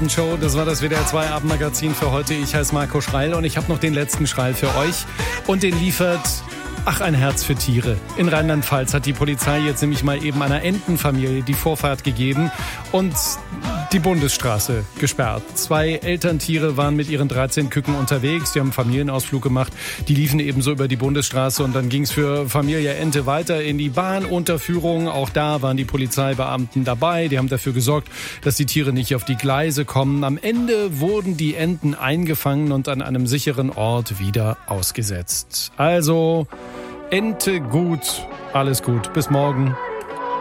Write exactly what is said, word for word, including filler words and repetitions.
Abendshow. Das war das W D R zwei Abendmagazin für heute. Ich heiße Marco Schreil und ich habe noch den letzten Schreil für euch. Und den liefert, ach, ein Herz für Tiere. In Rheinland-Pfalz hat die Polizei jetzt nämlich mal eben einer Entenfamilie die Vorfahrt gegeben und die Bundesstraße gesperrt. Zwei Elterntiere waren mit ihren dreizehn Küken unterwegs. Die haben einen Familienausflug gemacht. Die liefen eben so über die Bundesstraße und dann ging es für Familie Ente weiter in die Bahnunterführung. Auch da waren die Polizeibeamten dabei. Die haben dafür gesorgt, dass die Tiere nicht auf die Gleise kommen. Am Ende wurden die Enten eingefangen und an einem sicheren Ort wieder ausgesetzt. Also Ente gut, alles gut. Bis morgen.